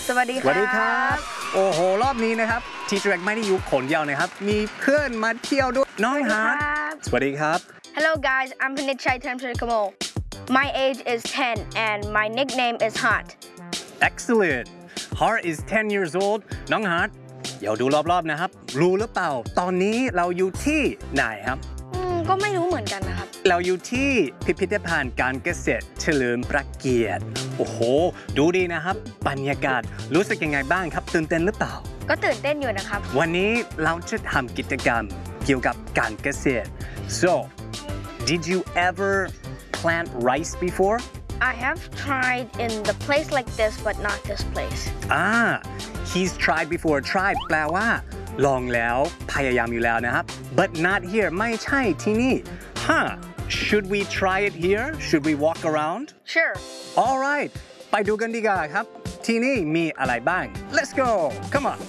สวัสดีครับสวัสดีครับโอ้โหรอบนี้นะครับทีเจอร์ไม่ได้อยู่คนเดียวนะครับมีเพื่อนมาเที่ยวด้วยน้องฮาร์ทสวัสดีครับ Hello guys, I'm Panichai Tamshirikamo. My age is 10 and my nickname is Hart. Excellent Hart is 10 years old น้องฮาร์ทเดี๋ยวดูรอบๆนะครับรู้หรือเปล่าตอนนี้เราอยู่ที่ไหนครับก็ไม่รู้เหมือนกันนะครับเราอยู่ที่พิพิธภัณฑ์การเกษตรเฉลิมพระเกียรติโอ้โหดูดีนะครับบรรยากาศรู้สึกยังไงบ้างครับตื่นเต้นหรือเปล่าก็ตื่นเต้นอยู่นะครับวันนี้เราจะทำกิจกรรมเกี่ยวกับการเกษตร so did you ever plant rice before I have tried in the place like this but not this place he's tried before tried แปลว่าลองแล้วพยายามอยู่แล้วนะครับ but not here ไม่ใช่ที่นี่should we try it here should we walk around Sure alright ไปดูกันดีกว่าครับที่นี่มีอะไรบ้าง let's go come on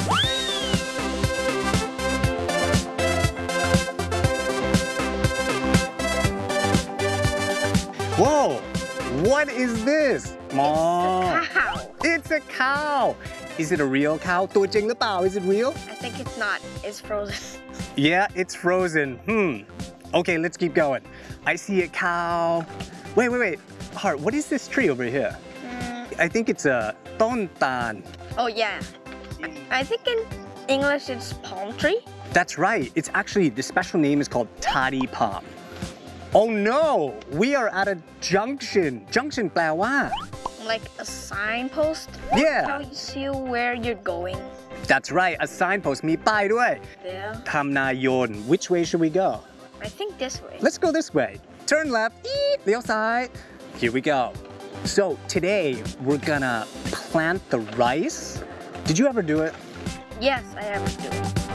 whoa what is this Mom it's a cow is it a real cow ตัวจริงหรือเปล่า is it real I think it's not it's frozen yeah it's frozen okay let's keep going I see a cow wait Hart what is this tree over here I think it's a ต้นตาล oh yeah I think in English it's palm tree that's right it's actually the special name is called toddy palm oh no we are at a junction แปลว่า like a signpost yeah tells you where you're going that's right a signpost มีป้ายด้วย yeah ทำนายน which way should we go I think this way let's go this way turn left เลี้ยวซ้าย here we go so today we're gonna plant the rice did you ever do it yes I ever do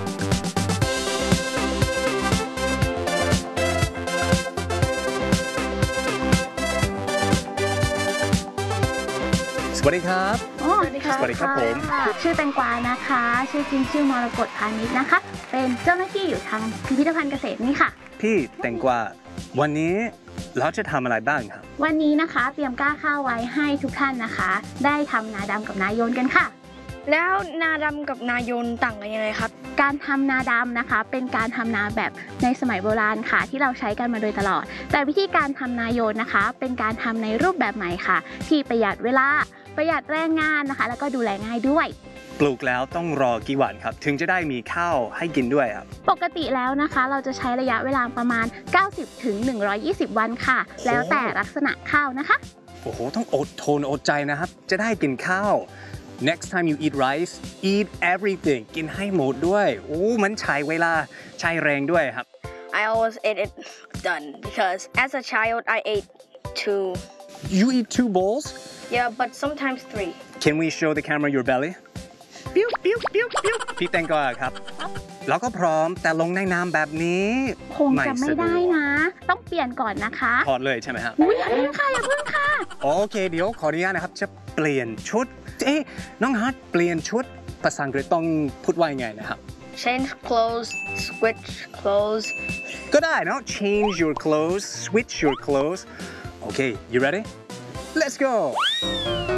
สวัสดีครับสวัสดีครับผมชื่อแตงกวานะคะชื่อจริงชื่อมรกตพานิชนะคะเป็นเจ้าหน้าที่อยู่ทางพิพิธภัณฑ์เกษตรนี่ค่ะพี่แตงกวาวันนี้เราจะทำอะไรบ้างครับวันนี้นะคะเตรียมก้าข้าวไว้ให้ทุกท่านนะคะได้ทำนาดำกับนาโยนกันค่ะแล้วนาดำกับนาโยนต่างกันยังไงครับการทำนาดำนะคะเป็นการทำนาแบบในสมัยโบราณค่ะที่เราใช้กันมาโดยตลอดแต่วิธีการทำนาโยนนะคะเป็นการทำในรูปแบบใหม่ค่ะที่ประหยัดเวลาประหยัดแรงงานนะคะแล้วก็ดูแลง่ายด้วยปลูกแล้วต้องรอกี่วันครับถึงจะได้มีข้าวให้กินด้วยครับปกติแล้วนะคะเราจะใช้ระยะเวลาประมาณ90ถึง120วันค่ะแล้วแต่ลักษณะข้าวนะคะโอ้โหต้องอดทนอดใจนะครับจะได้กินข้าว next time you eat rice eat everything กินให้หมดด้วยโอ้มันใช้เวลาใช้แรงด้วยครับ I always ate it done because as a child I ate 2 You eat 2 bowls? Yeah, but sometimes 3. Can we show the camera your belly? ปิ้วปิ้วปิ้วปิ้วพี่แตงกวาครับแล้วก็พร้อมแต่ลงในน้ำแบบนี้คงจะไม่ได้นะต้องเปลี่ยนก่อนนะคะถอดเลยใช่ไหมครับอย่าเพิ่งค่ะโอเคเดี๋ยวขออนุญาตนะครับจะเปลี่ยนชุดน้องฮาร์ทเปลี่ยนชุดภาษาอังกฤษต้องพูดว่ายังไงนะครับ Change clothes switch clothes ก็ได้เนาะ Change your clothes switch your clothes Okay you ready Let's go